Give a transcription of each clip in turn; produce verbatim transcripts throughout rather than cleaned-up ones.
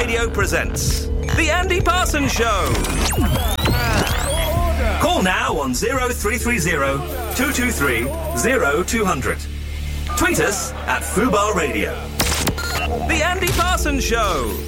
Radio presents The Andy Parsons Show. Call now on oh three three oh, two two three, oh two hundred. Tweet us at Fubar Radio. The Andy Parsons Show.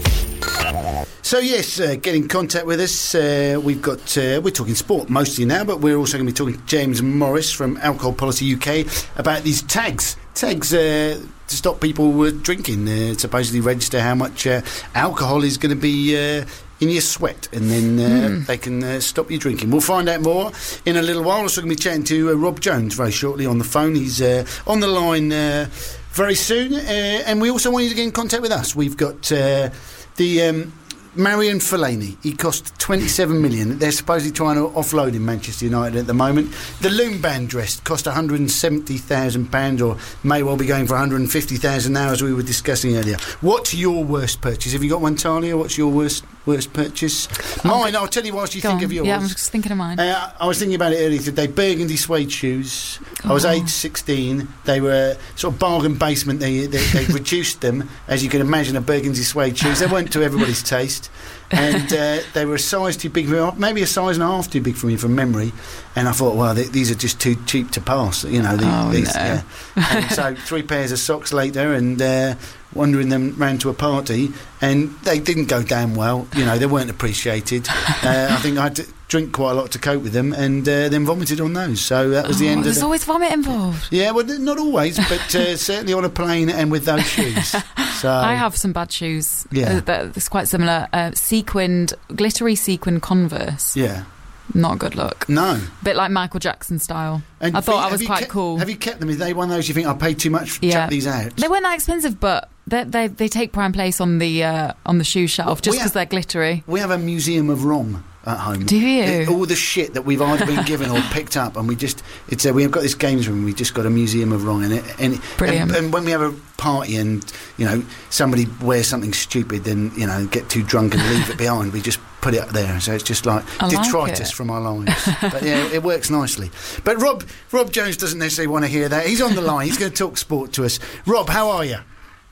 So yes, uh, get in contact with us. Uh, we've got uh, we're talking sport mostly now, but we're also going to be talking to James Morris from Alcohol Policy U K about these tags. Tags uh, to stop people uh, drinking. Uh, supposedly register how much uh, alcohol is going to be uh, in your sweat, and then uh, mm. they can uh, stop you drinking. We'll find out more in a little while. Also going to be chatting to uh, Rob Jones very shortly on the phone. He's uh, on the line uh, very soon, uh, and we also want you to get in contact with us. We've got uh, the... Um, Marion Fellaini, he cost twenty-seven million. They're supposedly trying to offload in Manchester United at the moment. The Loom Band dress cost one hundred seventy thousand pounds, or may well be going for one hundred fifty thousand now, as we were discussing earlier. What's your worst purchase? Have you got one, Talia? What's your worst worst purchase? Mine, I'll tell you whilst you Go think on. of yours. Yeah, I'm just thinking of mine. Uh, I was thinking about it earlier today. Burgundy suede shoes. Oh. I was age sixteen. They were sort of bargain basement. They, they, they reduced them, as you can imagine, a burgundy suede shoes. They weren't to everybody's taste. And uh, they were a size too big for me, maybe a size and a half too big for me from memory. And I thought, well, they, these are just too cheap to pass, you know. These, oh, these, no. yeah. And so three pairs of socks later, and uh, wandering them round to a party, and they didn't go down well. You know, they weren't appreciated. Uh, I think I had to drink quite a lot to cope with them, and uh, then vomited on those. So that was oh, the end of it. There's always vomit involved. Yeah, well, not always, but uh, certainly on a plane and with those shoes. So I have some bad shoes. Yeah. Uh, that's quite similar. Uh, sequined, glittery sequined Converse. Yeah. Not a good look. No. Bit like Michael Jackson style. And I thought have I was you quite kept, cool. Have you kept them? Are they one of those you think I paid too much to yeah. chuck these out? They weren't that expensive, but they they, they take prime place on the uh, on the shoe shelf just because they're glittery. We have a museum of wrong at home. Do you? It, all the shit that we've either been given or picked up, and we just it's uh, we've got this games room. We just got a museum of wrong in it. And, Brilliant. And, and when we have a party and you know somebody wears something stupid, then you know get too drunk and leave it behind. We just put it up there, so it's just like I detritus like from our lives. But yeah, it works nicely. But Rob Rob Jones doesn't necessarily want to hear that. He's on the line. He's going to talk sport to us. Rob, how are you?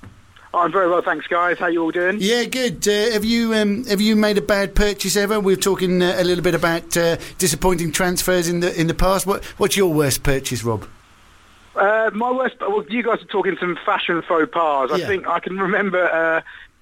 I'm very well, thanks, guys. How you all doing? Yeah, good. Uh, have you um, have you made a bad purchase ever? We were talking uh, a little bit about uh, disappointing transfers in the in the past. What what's your worst purchase, Rob? Uh, my worst. Well, you guys are talking some fashion faux pas. I Yeah. think I can remember uh,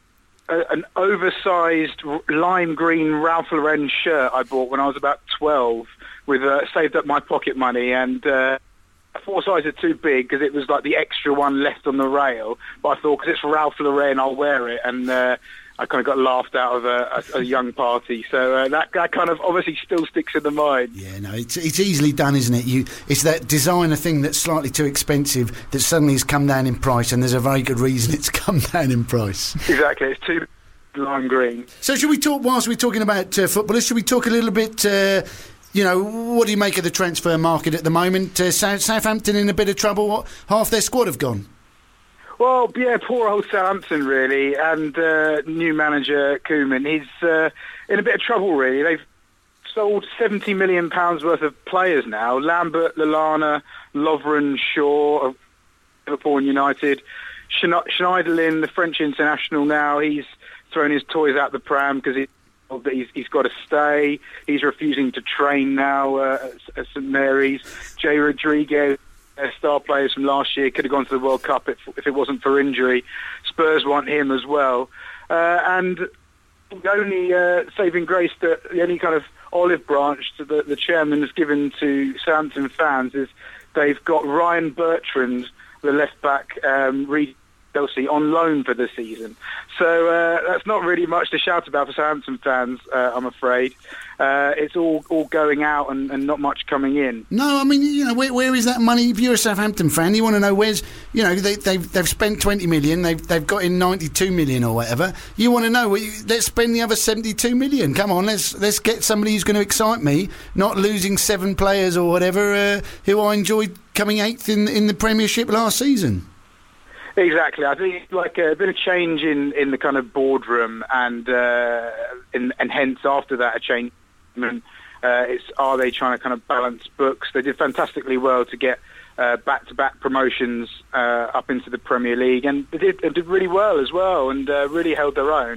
a, an oversized r- lime green Ralph Lauren shirt I bought when I was about twelve, with uh, saved up my pocket money, and uh, four sizes too big because it was like the extra one left on the rail. But I thought, because it's Ralph Lauren, I'll wear it, and uh, I kind of got laughed out of a, a, a young party. So uh, that that kind of obviously still sticks in the mind. Yeah, no, it's it's easily done, isn't it? You, it's that designer thing that's slightly too expensive that suddenly has come down in price, and there's a very good reason it's come down in price. Exactly, it's too lime green. So, should we talk whilst we're talking about uh, footballers? Should we talk a little bit? Uh, You know, what do you make of the transfer market at the moment? Uh, South, Southampton in a bit of trouble. What, half their squad have gone. Well, yeah, poor old Southampton, really, and uh, new manager Koeman. He's uh, in a bit of trouble, really. They've sold seventy million pounds worth of players now. Lambert, Lallana, Lovren, Shaw of Liverpool and United. Schne- Schneiderlin, the French international now, he's thrown his toys out the pram because he... that he's, he's got to stay. He's refusing to train now uh, at, at St Mary's. Jay Rodriguez, their star players from last year, could have gone to the World Cup if, if it wasn't for injury. Spurs want him as well. Uh, and the only uh, saving grace, that the only kind of olive branch that the, the chairman has given to Southampton fans is they've got Ryan Bertrand, the left back, um, re- Chelsea on loan for the season. So uh, that's not really much to shout about for Southampton fans, uh, I'm afraid. Uh, it's all, all going out and, and not much coming in. No, I mean, you know, where, where is that money? If you're a Southampton fan, you want to know where's, you know, they, they've they've spent twenty million, they've they've got in ninety-two million or whatever. You want to know, well, you, let's spend the other seventy-two million. Come on, let's let's get somebody who's going to excite me, not losing seven players or whatever uh, who I enjoyed coming eighth in in the Premiership last season. Exactly. I think it's like a bit of change in, in the kind of boardroom, and uh, in, and hence after that a change. Uh, it's are they trying to kind of balance books? They did fantastically well to get uh, back-to-back promotions uh, up into the Premier League, and they did, they did really well as well, and uh, really held their own.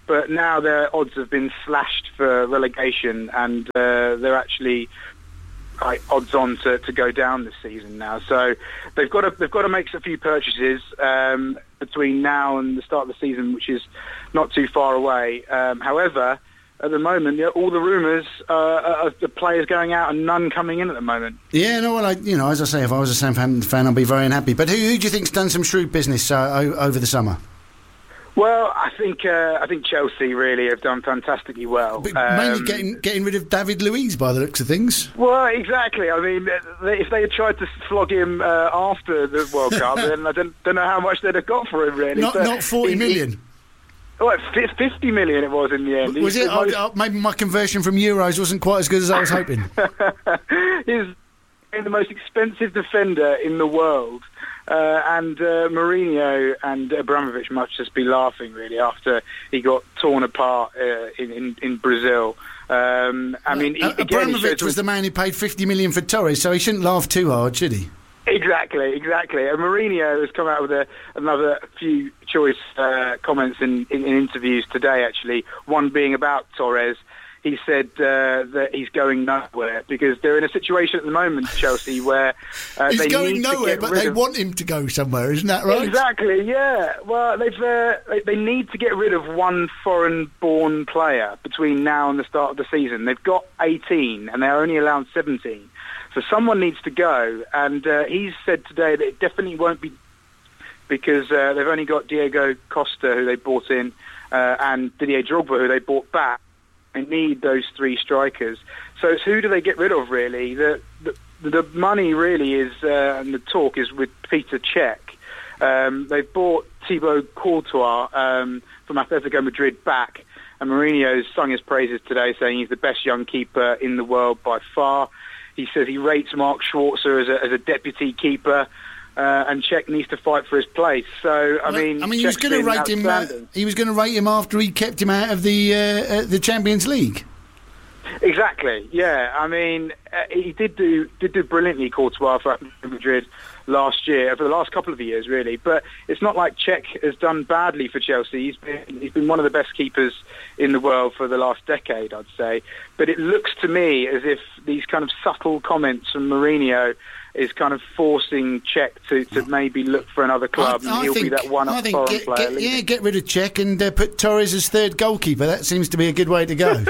but now their odds have been slashed for relegation, and uh, they're actually like, odds on to, to go down this season now. So they've got to they've got to make a few purchases um, between now and the start of the season, which is not too far away. Um, however, at the moment, yeah, all the rumours uh, of the players going out and none coming in at the moment. Yeah, no, well, I, you know, as I say, if I was a Southampton fan, I'd be very unhappy. But who, who do you think's done some shrewd business uh, o- over the summer? Well, I think uh, I think Chelsea really have done fantastically well. But um, mainly getting getting rid of David Luiz by the looks of things. Well, exactly. I mean, they, if they had tried to flog him uh, after the World Cup, then I don't, don't know how much they'd have got for him, really. Not, but not forty he, million. He, well, fifty million it was in the end. Was He's it? Oh, most... oh, maybe my conversion from euros wasn't quite as good as I was hoping. He's the most expensive defender in the world. Uh, and uh, Mourinho and Abramovich must just be laughing, really, after he got torn apart uh, in, in, in Brazil. Um, I mean, he, uh, again, Abramovich he was the man who paid fifty million for Torres, so he shouldn't laugh too hard, should he? Exactly, exactly. And Mourinho has come out with a, another few choice uh, comments in, in, in interviews today, actually, one being about Torres. He said uh, that he's going nowhere because they're in a situation at the moment, Chelsea, where uh, he's they going need nowhere, to get but rid they of... want him to go somewhere, isn't that right? Exactly, yeah. Well, they've uh, they, they need to get rid of one foreign-born player between now and the start of the season. They've got eighteen, and they're only allowed seventeen. So someone needs to go, and uh, he's said today that it definitely won't be because uh, they've only got Diego Costa, who they bought in, uh, and Didier Drogba, who they bought back. They need those three strikers. So it's who do they get rid of, really? The the, the money really is, uh, and the talk is with Peter Cech. Um, they've bought Thibaut Courtois um, from Atletico Madrid back, and Mourinho's sung his praises today, saying he's the best young keeper in the world by far. He says he rates Mark Schwarzer as a, as a deputy keeper. Uh, and Cech needs to fight for his place. So I well, mean, I mean, he was going to rate him. Uh, he was going to rate him after he kept him out of the uh, uh, the Champions League. Exactly. Yeah. I mean, uh, he did do did do brilliantly, Courtois, for Madrid last year, for the last couple of years, really. But it's not like Cech has done badly for Chelsea. He's been he's been one of the best keepers in the world for the last decade, I'd say. But it looks to me as if these kind of subtle comments from Mourinho is kind of forcing Cech to, to maybe look for another club, I, and I he'll think, be that one I up think foreign get, player. Get, yeah, get rid of Cech and uh, put Torres as third goalkeeper. That seems to be a good way to go.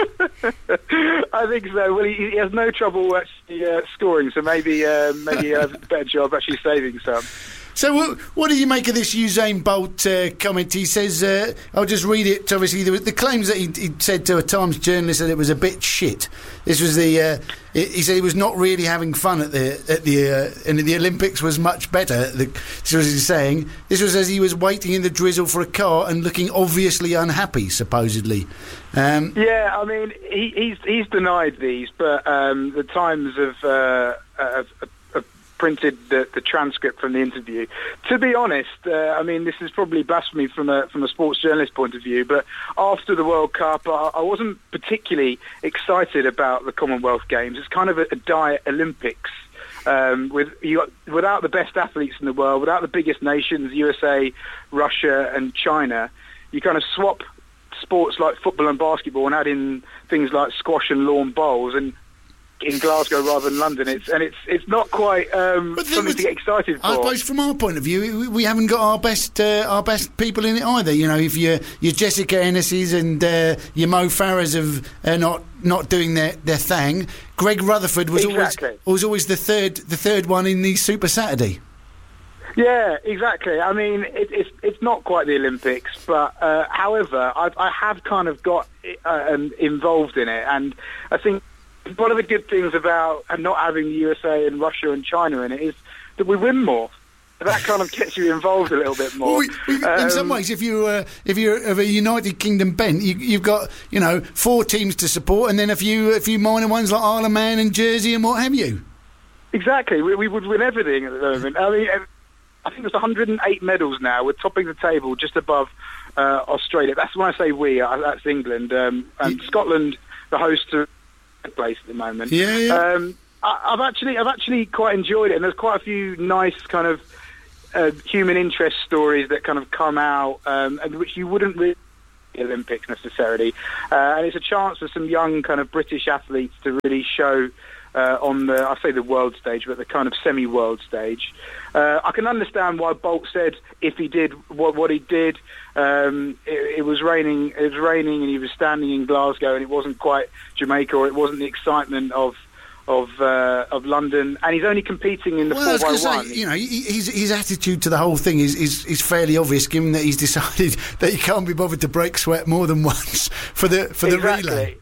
I think so. Well, he, he has no trouble actually uh, scoring, so maybe uh, maybe he has a better job actually saving some. So what, what do you make of this Usain Bolt uh, comment? He says, uh, I'll just read it, obviously, the, the claims that he, he said to a Times journalist that it was a bit shit. This was the, uh, he said he was not really having fun at the, at the uh, and the Olympics was much better, the, this was he's saying. This was as he was waiting in the drizzle for a car and looking obviously unhappy, supposedly. Um, yeah, I mean, he, he's, he's denied these, but um, the Times have... Uh, have, have printed the, the transcript from the interview. To be honest, uh, I mean, this is probably blasphemy from a from a sports journalist point of view, but after the World Cup, I, I wasn't particularly excited about the Commonwealth Games. It's kind of a, a diet Olympics. Um, with you got, without the best athletes in the world, without the biggest nations, U S A, Russia and China, you kind of swap sports like football and basketball and add in things like squash and lawn bowls, and in Glasgow rather than London, it's and it's it's not quite um, something was, to get excited for. I suppose from our point of view, we, we haven't got our best uh, our best people in it either. You know, if your your Jessica Ennis's and uh, your Mo Farahs have are not not doing their, their thing, Greg Rutherford was exactly. always was always the third the third one in the Super Saturday. Yeah, exactly. I mean, it, it's it's not quite the Olympics, but uh, however, I've, I have kind of got uh, um, involved in it, and I think. One of the good things about not having the U S A and Russia and China in it is that we win more. That kind of gets you involved a little bit more. Well, we, we, um, in some ways, if you uh, if you're of a United Kingdom bent, you, you've got you know four teams to support, and then a few a few minor ones like Isle of Man and Jersey and what have you. Exactly, we, we would win everything at the moment. I mean, I think there's one hundred eight medals now. We're topping the table, just above uh, Australia. That's when I say we. That's England um, and yeah. Scotland, the host to. Place at the moment. Yeah, yeah. Um, I, I've actually, I've actually quite enjoyed it, and there's quite a few nice kind of uh, human interest stories that kind of come out, um, and which you wouldn't really the Olympics necessarily, uh, and it's a chance for some young kind of British athletes to really show uh, on the, I say the world stage, but the kind of semi-world stage. Uh, I can understand why Bolt said if he did what, what he did. Um, it, it was raining. It was raining, and he was standing in Glasgow, and it wasn't quite Jamaica, or it wasn't the excitement of. Of uh, of London, and he's only competing in the well, four by one. Say, you know, his his attitude to the whole thing is, is is fairly obvious, given that he's decided that he can't be bothered to break sweat more than once for the for the exactly. relay.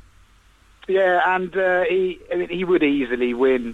Yeah, and uh, he I mean, he would easily win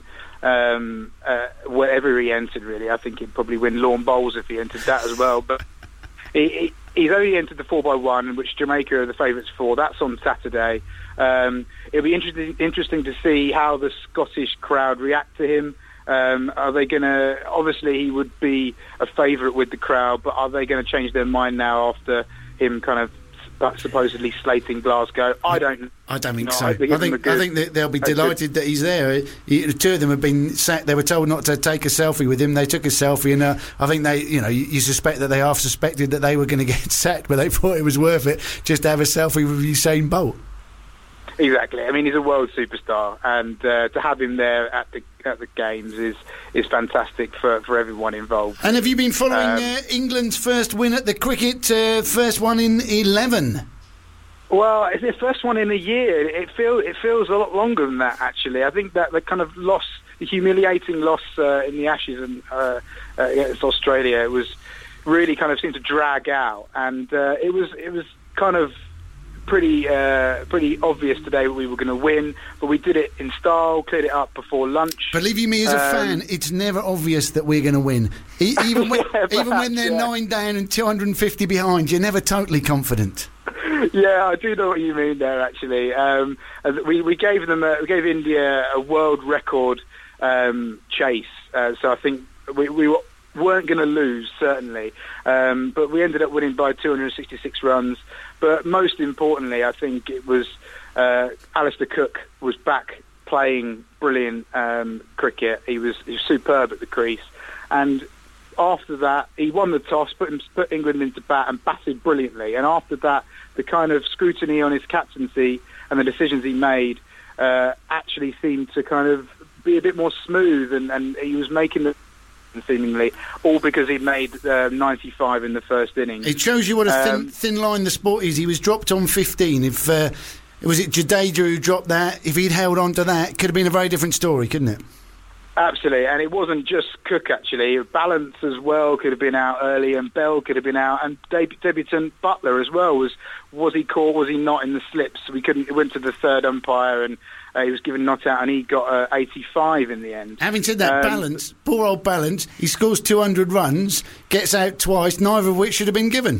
um, uh, wherever he entered. Really, I think he'd probably win lawn bowls if he entered that as well. But he, he, he's only entered the four by one, which Jamaica are the favourites for. That's on Saturday. Um, it'll be interesting, interesting to see how the Scottish crowd react to him. Um, are they going to... Obviously, he would be a favourite with the crowd, but are they going to change their mind now after him kind of supposedly slating Glasgow? I don't I don't think no, so. I think, I think, I think that they'll be delighted that he's there. He, the two of them have been sat. They were told not to take a selfie with him. They took a selfie, and uh, I think they, you know, you, you suspect that they half suspected that they were going to get sacked, but they thought it was worth it just to have a selfie with Usain Bolt. Exactly. I mean, he's a world superstar, and uh, to have him there at the at the games is is fantastic for, for everyone involved. And have you been following um, uh, England's first win at the cricket, uh, first one in eleven? Well, it's the first one in a year. It feels it feels a lot longer than that, actually. I think that the kind of loss, the humiliating loss uh, in the Ashes and uh, uh, against Australia, it was really kind of seemed to drag out, and uh, it was it was kind of. Pretty, uh, pretty obvious today we were going to win, but we did it in style, cleared it up before lunch. Believe you me, as a um, fan, it's never obvious that we're going to win. E- even when, yeah, even perhaps, when they're yeah. nine down and two hundred fifty behind, you're never totally confident. Yeah, I do know what you mean there. Actually, um, we we gave them, a, we gave India a world record um, chase, uh, so I think we we were. weren't going to lose, certainly. Um, but we ended up winning by two hundred sixty-six runs. But most importantly, I think it was uh, Alistair Cook was back playing brilliant um, cricket. He was, he was superb at the crease. And after that, he won the toss, put, him, put England into bat and batted brilliantly. And after that, the kind of scrutiny on his captaincy and the decisions he made uh, actually seemed to kind of be a bit more smooth. And, and he was making the seemingly, all because he made uh, ninety-five in the first innings. It shows you what a um, thin, thin line the sport is. He was dropped on fifteen. If uh, was it Jadeja who dropped that? If he'd held on to that, it could have been a very different story, couldn't it? Absolutely, and it wasn't just Cook, actually. Balance as well could have been out early, and Bell could have been out, and deb- debutant Butler as well. Was was he caught, was he not in the slips? We couldn't. It went to the third umpire, and uh, he was given not out, and he got uh, eighty-five in the end. Having said that, um, Balance, poor old Balance, he scores two hundred runs, gets out twice, neither of which should have been given.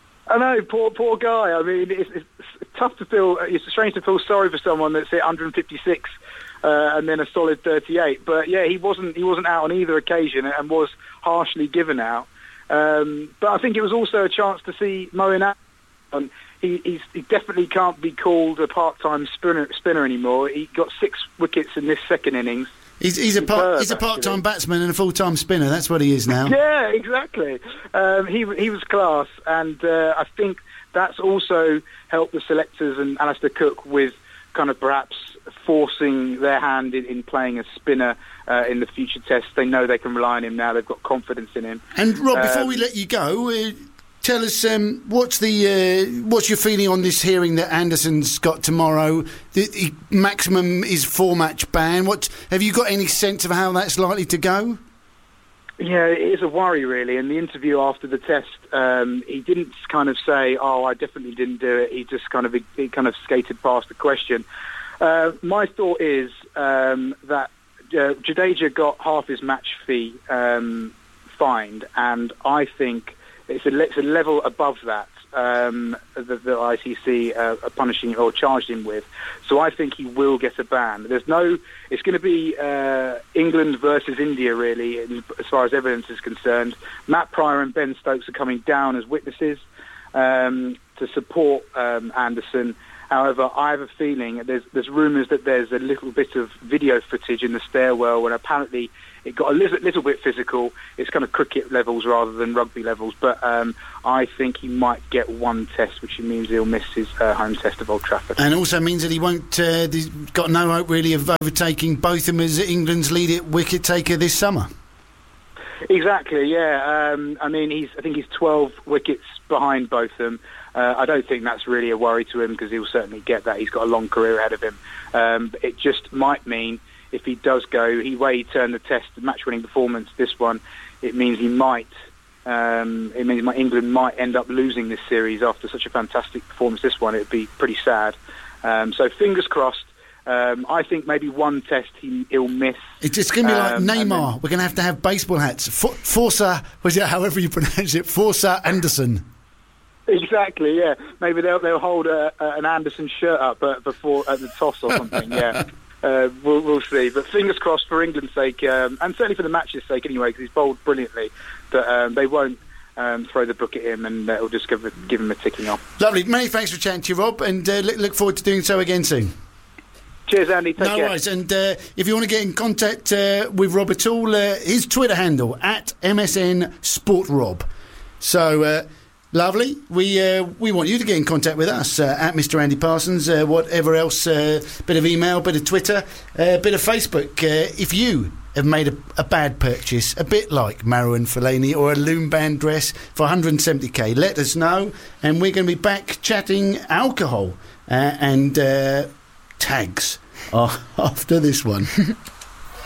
I know, poor poor guy. I mean, it's, it's tough to feel, it's strange to feel sorry for someone that's hit one hundred fifty-six uh, and then a solid thirty-eight. But yeah, he wasn't he wasn't out on either occasion and was harshly given out. Um, but I think it was also a chance to see Moeen Ali. He, he's, he definitely can't be called a part-time spinner, spinner anymore. He got six wickets in this second innings. He's, he's a part, he's a part-time batsman and a full-time spinner. That's what he is now. Yeah, exactly. Um, he he was class, and uh, I think that's also helped the selectors and Alistair Cook with kind of perhaps forcing their hand in, in playing a spinner uh, in the future tests. They know they can rely on him now. They've got confidence in him. And Rob, before um, we let you go, uh, tell us um, what's the uh, what's your feeling on this hearing that Anderson's got tomorrow? The, the maximum is four-match ban. What have you got any sense of how that's likely to go? Yeah, it is a worry, really. In the interview after the test, um, he didn't kind of say, "Oh, I definitely didn't do it." He just kind of he kind of skated past the question. Uh, my thought is um, that uh, Jadeja got half his match fee um, fined, and I think it's a, it's a level above that um, that the I C C uh, are punishing or charged him with. So I think he will get a ban. There's no. It's going to be uh, England versus India, really, in, as far as evidence is concerned. Matt Pryor and Ben Stokes are coming down as witnesses. um, to support um, Anderson. However, I have a feeling there's there's rumours that there's a little bit of video footage in the stairwell, and apparently it got a little, little bit physical. It's kind of cricket levels rather than rugby levels, but um, I think he might get one test, which means he'll miss his uh, home test of Old Trafford. And also means that he won't. Uh, he's got no hope really of overtaking Botham as England's lead wicket taker this summer. Exactly, yeah. Um, I mean, he's I think he's twelve wickets behind Botham. Uh, I don't think that's really a worry to him because he'll certainly get that. He's got a long career ahead of him. Um, but it just might mean if he does go, he way he turned the test, the match-winning performance. This one, it means he might. Um, it means my England might end up losing this series after such a fantastic performance. This one, it'd be pretty sad. Um, so fingers crossed. Um, I think maybe one test he, he'll miss. It's just going to be like um, Neymar. Then, We're going to have to have baseball hats. For, Forza, was it however you pronounce it? Forza Anderson. Exactly, yeah. Maybe they'll they'll hold a, a, an Anderson shirt up uh, before at the toss or something. Yeah, uh, we'll we'll see. But fingers crossed for England's sake, um, and certainly for the match's sake anyway, because he's bowled brilliantly. That um, they won't um, throw the book at him, and uh, it'll just give give him a ticking off. Lovely. Many thanks for chatting to you, Rob, and uh, look, look forward to doing so again soon. Cheers, Andy. Take no care. worries. And uh, if you want to get in contact uh, with Rob at all, uh, his Twitter handle at M S N Sport Rob. So. Uh, Lovely. We uh, we want you to get in contact with us uh, at Mister Andy Parsons. Uh, whatever else, uh, bit of email, bit of Twitter, a uh, bit of Facebook. Uh, if you have made a, a bad purchase, a bit like Marouane Fellaini or a loom band dress for one hundred seventy k, let us know, and we're going to be back chatting alcohol uh, and uh, tags uh, after this one.